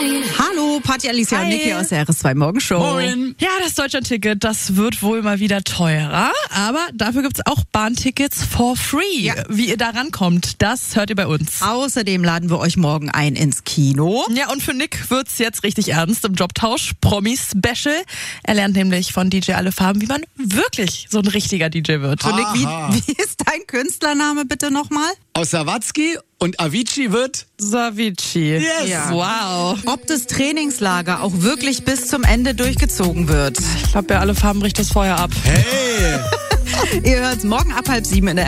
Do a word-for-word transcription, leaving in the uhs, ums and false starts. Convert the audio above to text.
Hallo, Party Alicia und Niki aus der R S zwei Morgenshow. Moin. Ja, das Deutschlandticket, das wird wohl mal wieder teurer, aber dafür gibt's auch Bahntickets for free. Ja. Wie ihr da rankommt, das hört ihr bei uns. Außerdem laden wir euch morgen ein ins Kino. Ja, und für Nick wird's jetzt richtig ernst im Jobtausch Promi-Special. Er lernt nämlich von D J Alle Farben, wie man wirklich so ein richtiger D J wird. So, Nick, wie, wie ist dein Künstlername bitte nochmal? Aus Sawatzki und Avicii wird... Savici. Yes. Ja. Wow. Ob das Trainingslager auch wirklich bis zum Ende durchgezogen wird. Ich glaube, bei Alle Farben bricht das Feuer ab. Hey! Ihr hört's morgen ab halb sieben in der